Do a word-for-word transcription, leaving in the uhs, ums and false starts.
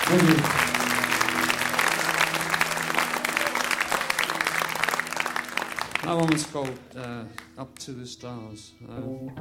Thank you. That one was called uh, Up to the Stars. Uh,